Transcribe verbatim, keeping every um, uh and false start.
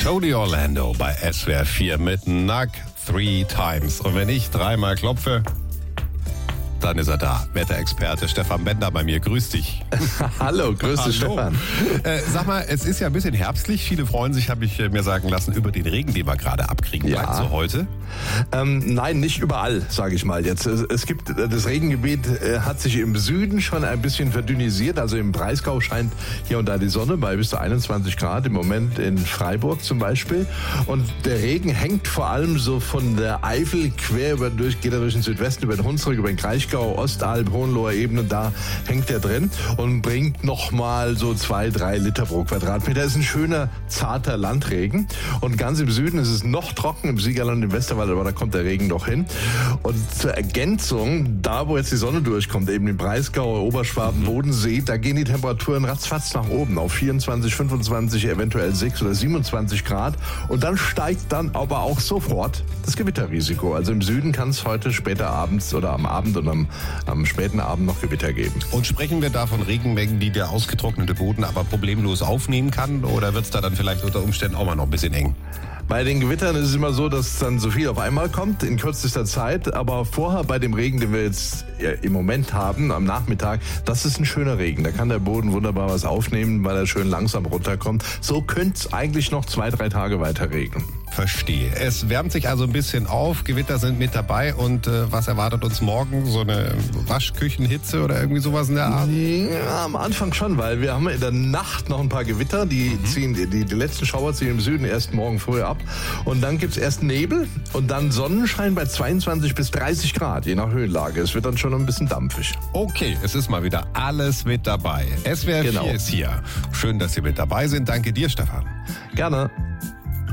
Tony Orlando bei S W R vier mit Knock Three Times. Und wenn ich dreimal klopfe, dann ist er da. Wetterexperte Stefan Bender bei mir. Grüß dich. Hallo, grüß dich, Stefan. Äh, sag mal, es ist ja ein bisschen herbstlich. Viele freuen sich, habe ich mir sagen lassen, über den Regen, den wir gerade abkriegen. Ja. Meinst du heute? Ähm, nein, nicht überall, sage ich mal jetzt. Es, es gibt, das Regengebiet äh, hat sich im Süden schon ein bisschen verdünnisiert. Also im Breisgau scheint hier und da die Sonne bei bis zu einundzwanzig Grad. Im Moment in Freiburg zum Beispiel. Und der Regen hängt vor allem so von der Eifel quer über durch, geht er durch den Südwesten, über den Hunsrück, über den Kraichgau, Ostalb, Hohenloher Ebene, da hängt er drin und bringt nochmal so zwei, drei Liter pro Quadratmeter. Ist ein schöner, zarter Landregen. Und ganz im Süden ist es noch trocken, im Siegerland, im Westerwald, aber da kommt der Regen doch hin. Und zur Ergänzung, da wo jetzt die Sonne durchkommt, eben im Breisgau, Oberschwaben, Bodensee, da gehen die Temperaturen ratzfatz nach oben auf vierundzwanzig, fünfundzwanzig, eventuell sechs oder siebenundzwanzig Grad. Und dann steigt dann aber auch sofort das Gewitterrisiko. Also im Süden kann es heute später abends oder am Abend und am, am späten Abend noch Gewitter geben. Und sprechen wir da von Regenmengen, die der ausgetrocknete Boden aber problemlos aufnehmen kann? Oder wird es da dann vielleicht unter Umständen auch mal noch ein bisschen eng? Bei den Gewittern ist es immer so, dass dann so viel auf einmal kommt in kürzester Zeit. Aber vorher bei dem Regen, den wir jetzt im Moment haben, am Nachmittag, das ist ein schöner Regen. Da kann der Boden wunderbar was aufnehmen, weil er schön langsam runterkommt. So könnte es eigentlich noch zwei, drei Tage weiter regnen. Verstehe. Es wärmt sich also ein bisschen auf, Gewitter sind mit dabei und äh, was erwartet uns morgen? So eine Waschküchenhitze oder irgendwie sowas in der Art? Ja, am Anfang schon, weil wir haben in der Nacht noch ein paar Gewitter, die mhm. ziehen, die, die letzten Schauer ziehen im Süden erst morgen früh ab und dann gibt's erst Nebel und dann Sonnenschein bei zweiundzwanzig bis dreißig Grad, je nach Höhenlage. Es wird dann schon ein bisschen dampfig. Okay, es ist mal wieder alles mit dabei. S W R vier genau. ist hier. Schön, dass Sie mit dabei sind. Danke dir, Stefan. Gerne.